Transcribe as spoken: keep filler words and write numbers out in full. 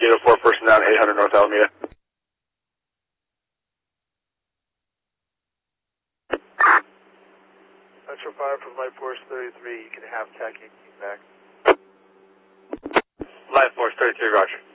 Unit four, person down, eight hundred North Alameda. Metro five from Light Force thirty-three, you can have T A C eighteen back. Light Force thirty-three, roger.